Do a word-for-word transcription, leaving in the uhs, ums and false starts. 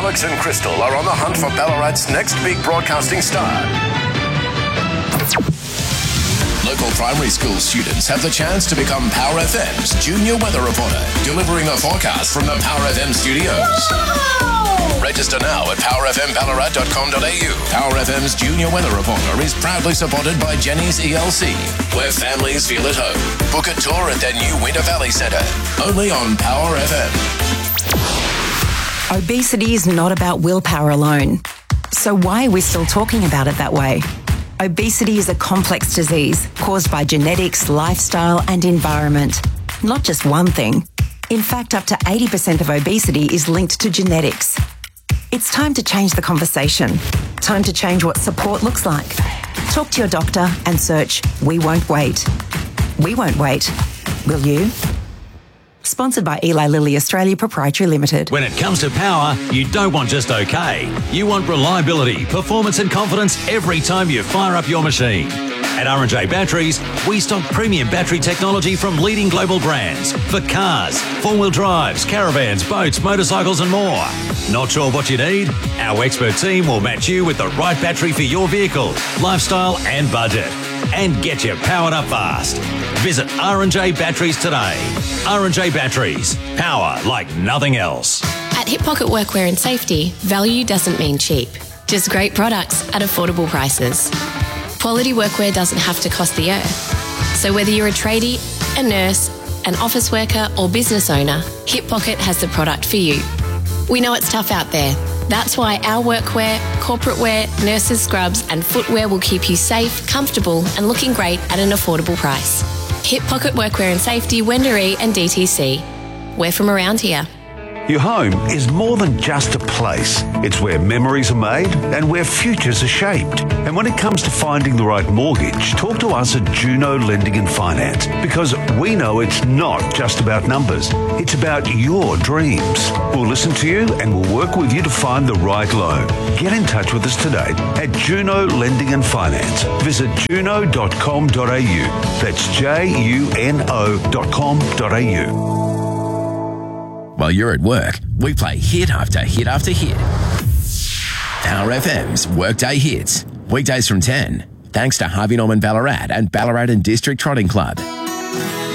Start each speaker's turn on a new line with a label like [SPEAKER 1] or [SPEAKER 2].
[SPEAKER 1] Alex and Crystal are on the hunt for Ballarat's next big broadcasting star. Local primary school students have the chance to become Power F M's junior weather reporter, delivering a forecast from the Power F M studios. Whoa! Register now at power f m ballarat dot com dot a u. Power F M's junior weather reporter is proudly supported by Jenny's E L C, where families feel at home. Book a tour at their new Winter Valley Centre, only on Power F M.
[SPEAKER 2] Obesity is not about willpower alone. So why are we still talking about it that way? Obesity is a complex disease caused by genetics, lifestyle and environment. Not just one thing. In fact, up to eighty percent of obesity is linked to genetics. It's time to change the conversation. Time to change what support looks like. Talk to your doctor and search We Won't Wait. We won't wait. Will you? Sponsored by Eli Lilly Australia Proprietary Limited.
[SPEAKER 3] When it comes to power, you don't want just okay. You want reliability, performance and confidence every time you fire up your machine. At R and J Batteries, we stock premium battery technology from leading global brands for cars, four-wheel drives, caravans, boats, motorcycles and more. Not sure what you need? Our expert team will match you with the right battery for your vehicle, lifestyle and budget. And get you powered up fast. Visit R and J Batteries today. R and J Batteries. Power like nothing else.
[SPEAKER 4] At Hip Pocket Workwear and Safety, value doesn't mean cheap. Just great products at affordable prices. Quality workwear doesn't have to cost the earth. So whether you're a tradie, a nurse, an office worker or business owner, Hip Pocket has the product for you. We know it's tough out there. That's why our workwear, corporate wear, nurses' scrubs and footwear will keep you safe, comfortable and looking great at an affordable price. Hip Pocket Workwear and Safety, Wendouree and D T C. We're from around here.
[SPEAKER 5] Your home is more than just a place. It's where memories are made and where futures are shaped. And when it comes to finding the right mortgage, talk to us at Juno Lending and Finance, because we know it's not just about numbers. It's about your dreams. We'll listen to you and we'll work with you to find the right loan. Get in touch with us today at Juno Lending and Finance. Visit juno dot com dot a u. That's J U N O dot com dot a u.
[SPEAKER 6] While you're at work, we play hit after hit after hit. Power F M's Workday Hits. Weekdays from ten. Thanks to Harvey Norman Ballarat and Ballarat and District Trotting Club.